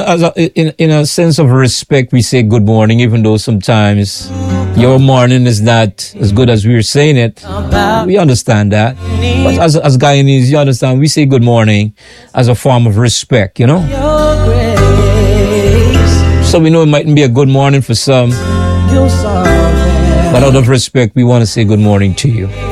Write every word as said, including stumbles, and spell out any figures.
know, as a, in in a sense of respect, we say good morning, even though sometimes your morning is not as good as we're saying it. We understand that. But as as Guyanese, you understand, we say good morning as a form of respect, you know. So we know it mightn't be a good morning for some, but out of respect, we want to say good morning to you.